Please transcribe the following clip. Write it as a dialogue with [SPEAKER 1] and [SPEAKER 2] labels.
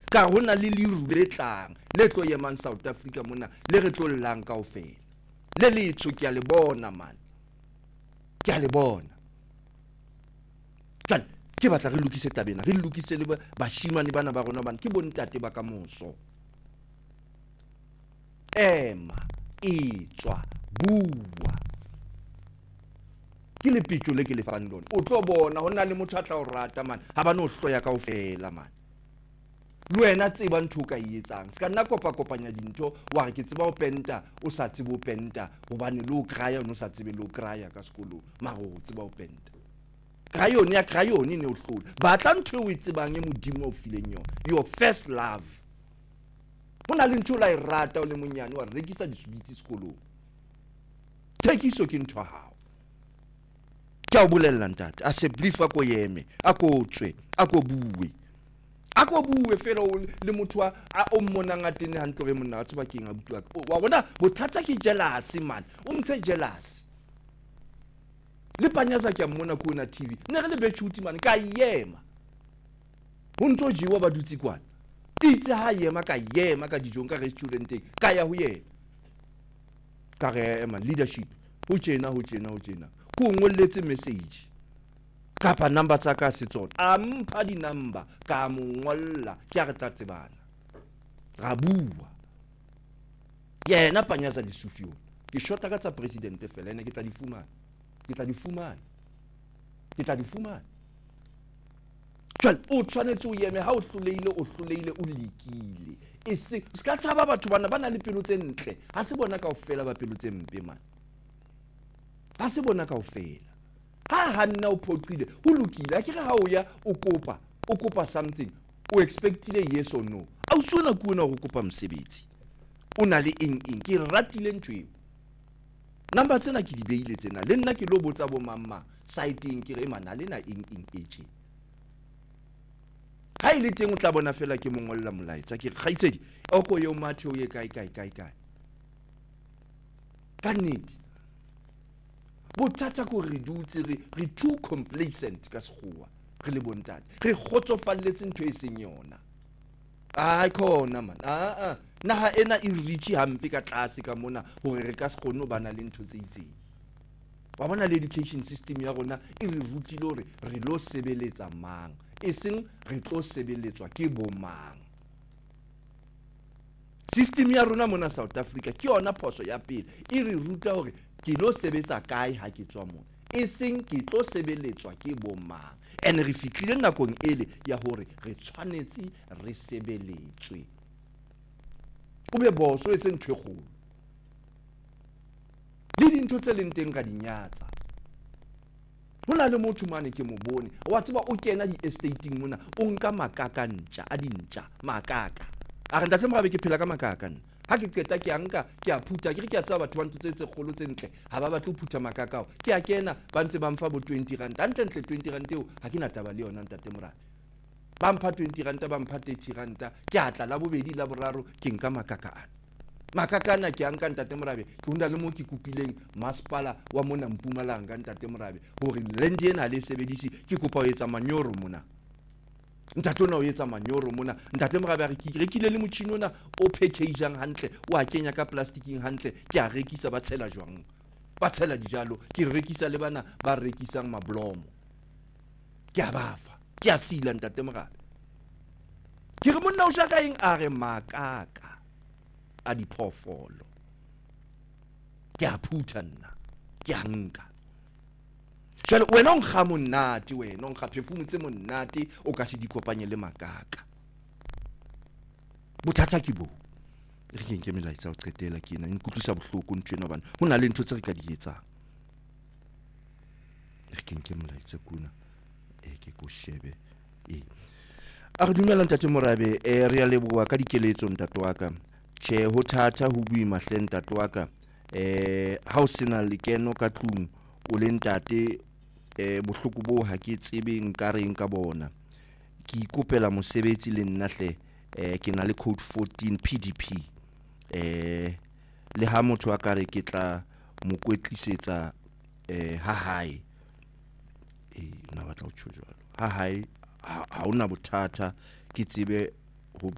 [SPEAKER 1] ka hona le leru le tlang le tlo yemang South Africa mona le re tlo llang kaofela le letsho ke a le bona man ke a le bona tsale ke batla re lokise tabena re lokise le bashimane bana ba rona bana ke bontate ba ka moso ema etswa bua ke le pitso le ke le fang lona o tlo bona hona le motho a tla o rata man ha ba no hloya kaofela man le wena tseba ntho ka etsang se ka nna kopanya dintho wa re ke tseba o penta o sa tsebe o penta hobane le o kraya no sa tsebe le o kraya ka sekolo mara o tseba o penta krayone ya krayone ne o hlola batla ntho o e tsebang e modimo o fileng yona your first love hona le ntho la e rata o le monyane wa rekisa disubitsi sekolong thekiso ke ntho hao ke a o bolella ntate a se blifa ko yeme a ko tswe a ko bue ako bue fela le motho a o mmona ngatene hantle re monna a tseba keng a butwa wa bona bothata ke jealous man o ntse jealous le panyaza ke mmona ko na TV ne re le bethuti man ka yema ho ntso jiwa ba dutsi kwana itse ha yema ka dijong ka restauranteng ka ya ho yena ka re man leadership ho tjena ko ngolletse message kapa number tsa ka setsona a mpha di number ka mongolla ke a re tla tsebana ra bua yena panyaza di sufio ke shota ka tsa president fela ene ke tla di fumana o tshwanetse o yeme ha o hloleile o lekile e se ska tshaba batho bana le pelo tse ntle ha se bona kaofela ba pelo tse mpe man ha se bona kaofela ha nna o phoqile ho lokile a ke re ha o ya o kopa something o expectile yes or no a o sona kuona go kopa mosebetsi o na le eng ke ratile ntwe number tsena ke di beile tsena le nna ke lo botsa bo mamma site ke re mana le na eng eche ha ile teng o tla bona fela ke mongolla molaetsa ke kgaitsedi o ko yo mathe o ye kae ka nnete bothata ko re dutse re too complacent ka sekgowa re le bontate re kgotsofalletse ntho e seng yona ai khona man naha ena e reach hampe ka tlase ka mona hore re ka se kgone bana le ntho tse itseng wa bona le education system ya rona e re rutile hore re lo sebeletsa mang e seng re tlo sebeletswa ke bomang system ya rona mona South Africa ke yona phoso ya pele e re ruta hore ke lo sebetsa kae ha ke tswa mona e seng ke tlo sebeletswa ke bomang ene re fitlile nakong ele ya hore re tshwanetse re sebeletswe o be boso etse ntwe kgolo le dintho tse leng teng ka dinyatsa hona le motho mane ke mo bone wa tseba o kena di estateing mona o nka makaka ntja a dintja makaka a re ntate morabe ke phela ka makaka ha ke qeta ke anka ke a phutha ke re ke a tsaba batho ba ntse tse kgolo tse ntle ha ba batla ho phutha makakao ke a kena ba ntse ba mfa bo 20 rand ntle 20 rand eo ha ke na taba le yona ntate morabe ba mpha 20 rand ba mpha 30 rand ke atla la bobedi la boraro ke nka makaka ana makakana ke anka ntate morabe ke hona le mo ke kupileng masepala wa mona Mpumalanga ntate morabe hore land ena le sebedisi ke kopa ho etsa manyoro mona ntate ona o etsa manyoro mona ntate morabe re rekile le motjhini ona o packageang hantle o a kenya ka plasticing hantle ke a rekisa ba tshela jwang ba tshela dijalo ke rekisa le bana ba rekisang mablomo ke a bafa ke a sila ntate morabe ke re monna o shaka eng a re makaka a diphoofolo ke a phutha nna ke a nka jalo wena o nkga monate wena o nkga perfume tse monate o ka se di kopanye le makaka bothata ke bo re ke nke melaetsa o qetela ke ena nkutlwisa bohloko ntwena bana ho na le ntho tse re ka di etsang re ke nke melaetsa kuna ke go shebe a re dumela ntate morabe re a leboha ka dikeletso ntate wa ka che ho thata ho bui mahleng ntate wa ka ha o sena lekeno ka tlung o le ntate bohloko bo ha ke tsebe nka reng ka bona ke ikopela mosebetsi le nna hle ke na le code 14 PDP le ha motho a ka re ke tla mo kwetlisetsa ha hae nna batla ho tjho jwalo ha hae ha ona bothata ke tsebe